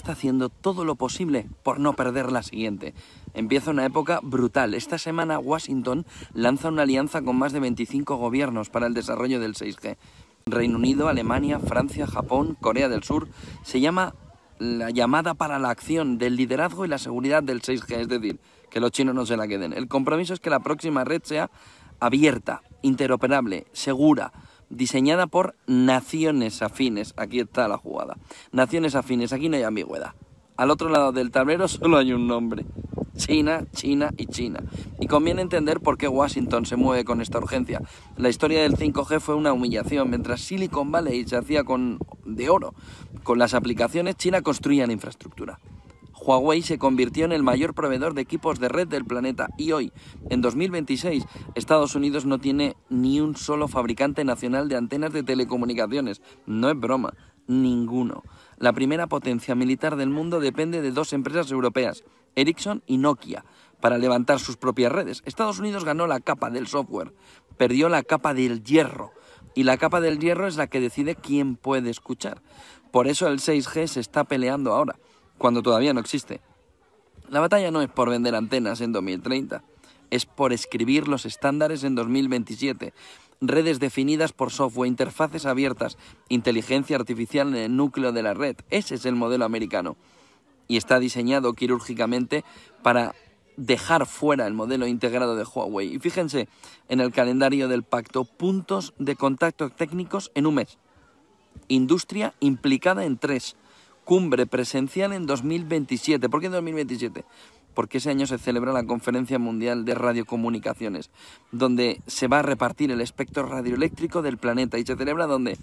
está haciendo todo lo posible por no perder la siguiente. Empieza una época brutal. Esta semana Washington lanza una alianza con más de 25 gobiernos para el desarrollo del 6G. Reino Unido, Alemania, Francia, Japón, Corea del Sur. Se llama la llamada para la acción del liderazgo y la seguridad del 6G, es decir, que los chinos no se la queden. El compromiso es que la próxima red sea abierta, interoperable, segura, diseñada por naciones afines. Aquí está la jugada. Naciones afines, aquí no hay ambigüedad. Al otro lado del tablero solo hay un nombre. China, China y China. Y conviene entender por qué Washington se mueve con esta urgencia. La historia del 5G fue una humillación. Mientras Silicon Valley se hacía de oro con las aplicaciones, China construía la infraestructura. Huawei se convirtió en el mayor proveedor de equipos de red del planeta y hoy, en 2026, Estados Unidos no tiene ni un solo fabricante nacional de antenas de telecomunicaciones. No es broma, ninguno. La primera potencia militar del mundo depende de dos empresas europeas, Ericsson y Nokia, para levantar sus propias redes. Estados Unidos ganó la capa del software, perdió la capa del hierro, y la capa del hierro es la que decide quién puede escuchar. Por eso el 6G se está peleando ahora, cuando todavía no existe. La batalla no es por vender antenas en 2030, es por escribir los estándares en 2027. Redes definidas por software, interfaces abiertas, inteligencia artificial en el núcleo de la red. Ese es el modelo americano. Y está diseñado quirúrgicamente para dejar fuera el modelo integrado de Huawei. Y fíjense en el calendario del pacto, puntos de contacto técnicos en un mes. Industria implicada en 3. Cumbre presencial en 2027. ¿Por qué en 2027? Porque ese año se celebra la Conferencia Mundial de Radiocomunicaciones, donde se va a repartir el espectro radioeléctrico del planeta. ¿Y se celebra dónde?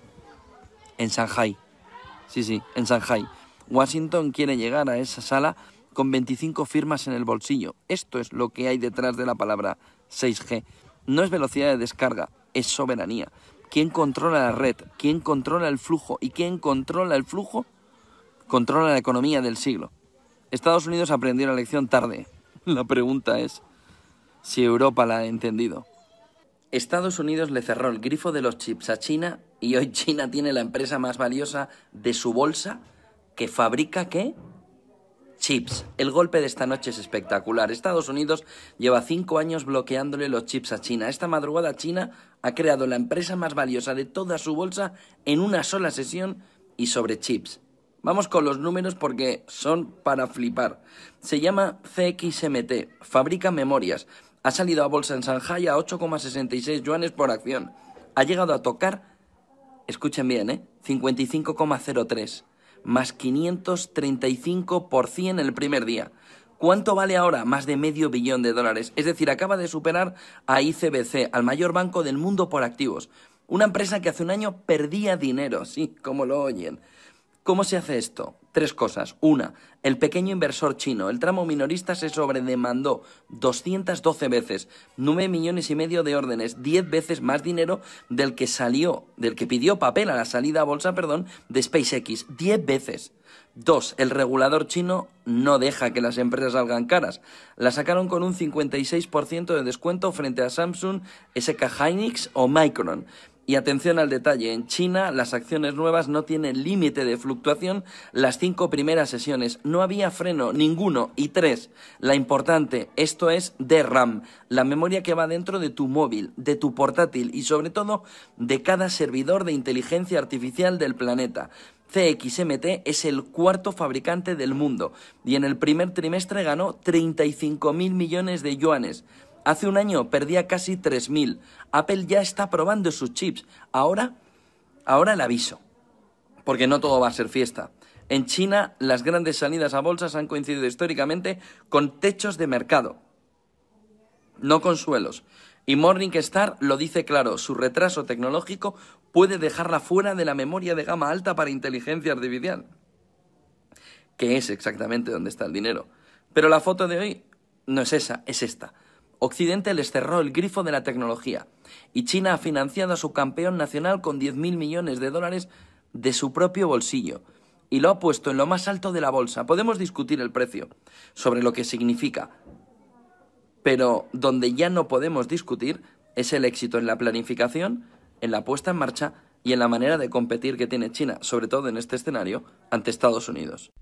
En Shanghái. Sí, en Shanghái. Washington quiere llegar a esa sala con 25 firmas en el bolsillo. Esto es lo que hay detrás de la palabra 6G. No es velocidad de descarga, es soberanía. ¿Quién controla la red? ¿Quién controla el flujo? ¿Y quién controla el flujo? Controla la economía del siglo. Estados Unidos aprendió la lección tarde. La pregunta es si Europa la ha entendido. Estados Unidos le cerró el grifo de los chips a China y hoy China tiene la empresa más valiosa de su bolsa que fabrica, ¿qué? Chips. El golpe de esta noche es espectacular. Estados Unidos lleva 5 años bloqueándole los chips a China. Esta madrugada China ha creado la empresa más valiosa de toda su bolsa en una sola sesión y sobre chips. Vamos con los números porque son para flipar. Se llama CXMT, fabrica memorias. Ha salido a bolsa en Shanghái a 8,66 yuanes por acción. Ha llegado a tocar, escuchen bien, 55,03, más 535% el primer día. ¿Cuánto vale ahora? Más de $500 millones. Es decir, acaba de superar a ICBC, al mayor banco del mundo por activos. Una empresa que hace un año perdía dinero, sí, como lo oyen. ¿Cómo se hace esto? 3 cosas. 1. El pequeño inversor chino. El tramo minorista se sobredemandó 212 veces. 9,5 millones de órdenes. 10 veces más dinero del que pidió papel a la salida a bolsa, de SpaceX. 10 veces. 2. El regulador chino no deja que las empresas salgan caras. La sacaron con un 56% de descuento frente a Samsung, SK Hynix o Micron. Y atención al detalle, en China las acciones nuevas no tienen límite de fluctuación las 5 primeras sesiones. No había freno, ninguno. Y 3, la importante, esto es DRAM, la memoria que va dentro de tu móvil, de tu portátil y sobre todo de cada servidor de inteligencia artificial del planeta. CXMT es el 4º fabricante del mundo y en el primer trimestre ganó 35.000 millones de yuanes. Hace un año perdía casi 3.000. Apple ya está probando sus chips. Ahora el aviso, porque no todo va a ser fiesta. En China, las grandes salidas a bolsas han coincidido históricamente con techos de mercado, no con suelos. Y Morningstar lo dice claro, su retraso tecnológico puede dejarla fuera de la memoria de gama alta para inteligencia artificial, que es exactamente donde está el dinero. Pero la foto de hoy no es esa, es esta. Occidente les cerró el grifo de la tecnología y China ha financiado a su campeón nacional con 10.000 millones de dólares de su propio bolsillo y lo ha puesto en lo más alto de la bolsa. Podemos discutir el precio, sobre lo que significa, pero donde ya no podemos discutir es el éxito en la planificación, en la puesta en marcha y en la manera de competir que tiene China, sobre todo en este escenario, ante Estados Unidos.